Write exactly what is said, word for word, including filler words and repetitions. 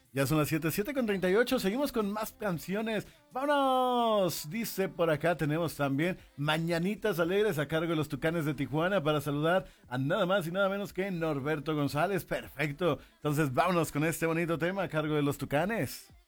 Ya son las siete, siete con treinta y ocho, seguimos con más canciones. ¡Vámonos! Dice por acá, tenemos también Mañanitas Alegres a cargo de los Tucanes de Tijuana para saludar a nada más y nada menos que Norberto González. Perfecto. Entonces vámonos con este bonito tema a cargo de los Tucanes.